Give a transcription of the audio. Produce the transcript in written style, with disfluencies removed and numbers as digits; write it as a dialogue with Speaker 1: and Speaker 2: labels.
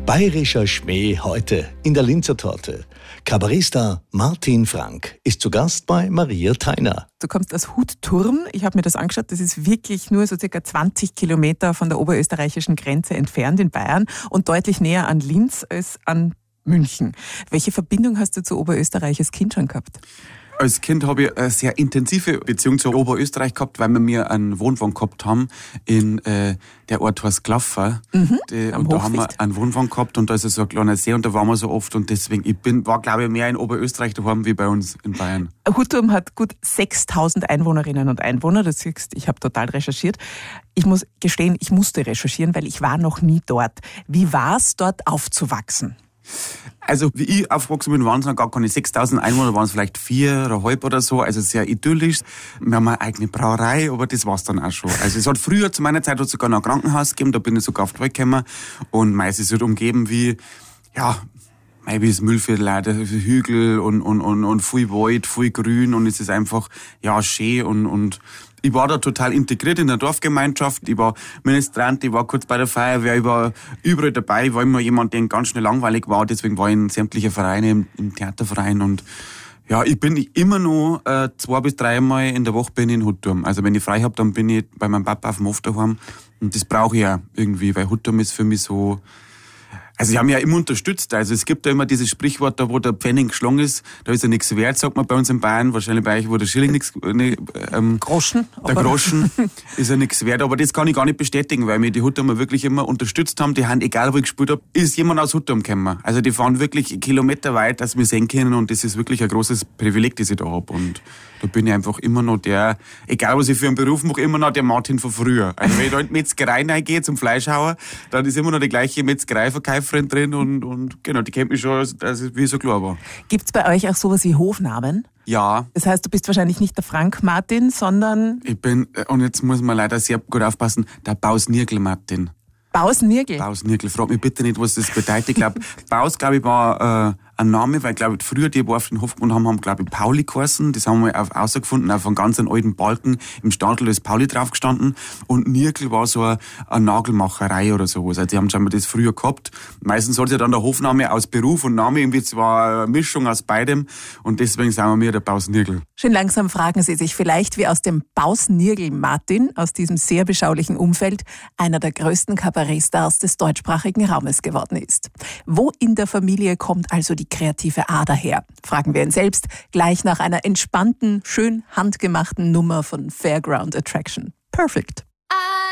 Speaker 1: Bayerischer Schmäh heute in der Linzer Torte. Kabarettstar Martin Frank ist zu Gast bei Maria Theiner.
Speaker 2: Du kommst aus Hutturm. Ich habe mir das angeschaut. Das ist wirklich nur so circa 20 Kilometer von der oberösterreichischen Grenze entfernt in Bayern und deutlich näher an Linz als an München. Welche Verbindung hast du zu Oberösterreich als Kind schon gehabt?
Speaker 3: Als Kind habe ich eine sehr intensive Beziehung zu Oberösterreich gehabt, weil wir mir einen Wohnwagen gehabt haben in der Ort heißt Glaffa. Und da haben wir einen Wohnwagen gehabt und da ist so ein kleiner See und da waren wir so oft und deswegen, war glaube ich mehr in Oberösterreich daheim wie bei uns in Bayern.
Speaker 2: Hutturm hat gut 6.000 Einwohnerinnen und Einwohner. Das siehst, ich habe total recherchiert. Ich muss gestehen, ich musste recherchieren, weil ich war noch nie dort. Wie war es, dort aufzuwachsen?
Speaker 3: Also wie ich aufgewachsen bin, waren es noch gar keine 6.000 Einwohner, waren es vielleicht 4,5 oder so, also sehr idyllisch. Wir haben eine eigene Brauerei, aber das war's dann auch schon. Also es hat früher, zu meiner Zeit, hat es sogar noch ein Krankenhaus gegeben, da bin ich sogar auf die Welt gekommen und meist ist es halt umgeben wie, ja, wie das Müllviertel, Hügel und viel Wald, viel Grün und es ist einfach, ja, schön und ich war da total integriert in der Dorfgemeinschaft. Ich war Ministrant, ich war kurz bei der Feuerwehr, ich war überall dabei. Ich war immer jemand, der ganz schnell langweilig war. Deswegen war ich in sämtlichen Vereinen, im Theaterverein. Und ja, ich bin immer noch 2 bis 3 Mal in der Woche bin ich in Hutturm. Also wenn ich frei habe, dann bin ich bei meinem Papa auf dem Hof daheim. Und das brauche ich ja irgendwie, weil Hutturm ist für mich so... Also sie haben ja immer unterstützt. Also es gibt ja immer dieses Sprichwort, da wo der Pfennig geschlagen ist, da ist ja nichts wert, sagt man bei uns in Bayern. Wahrscheinlich bei euch, wo der Schilling nichts...
Speaker 2: Groschen.
Speaker 3: Der Groschen ist ja nichts wert. Aber das kann ich gar nicht bestätigen, weil mir die Hutturmer wirklich immer unterstützt haben. Die haben, egal wo ich gespielt habe, ist jemand aus Hutturm gekommen. Also die fahren wirklich kilometerweit, dass wir sehen können. Und das ist wirklich ein großes Privileg, das ich da habe. Und da bin ich einfach immer noch der, egal was ich für einen Beruf mache, immer noch der Martin von früher. Also wenn ich da in die Metzgerei reingehe zum Fleischhauer, dann ist immer noch die gleiche Metzgereiverkäuferin drin und genau, die kennt mich schon, wie ich so klar war.
Speaker 2: Gibt's bei euch auch sowas wie Hofnamen?
Speaker 3: Ja.
Speaker 2: Das heißt, du bist wahrscheinlich nicht der Frank Martin, sondern...
Speaker 3: Ich bin, und jetzt muss man leider sehr gut aufpassen, der Baus-Nirgel Martin.
Speaker 2: Baus-Nirgel?
Speaker 3: Baus-Nirgel. Frag mich bitte nicht, was das bedeutet. Ich glaube, Baus, glaube ich, war ein Name, weil, glaube ich, früher die, die auf den Hof gewohnt haben, glaube ich, Pauli geheißen. Das haben wir rausgefunden, auf einem ganz alten Balken im Stadel ist Pauli drauf gestanden. Und Nirgel war so eine Nagelmacherei oder sowas. Also die haben scheinbar das früher gehabt. Meistens hat sich dann der Hofname aus Beruf und Name irgendwie zwar eine Mischung aus beidem. Und deswegen sagen wir der Baus-Nirgel.
Speaker 2: Schön langsam fragen Sie sich vielleicht, wie aus dem Baus-Nirgel Martin, aus diesem sehr beschaulichen Umfeld, einer der größten Kabarettstars des deutschsprachigen Raumes geworden ist. Wo in der Familie kommt also die kreative Ader her? Fragen wir ihn selbst gleich nach einer entspannten, schön handgemachten Nummer von Fairground Attraction. Perfect.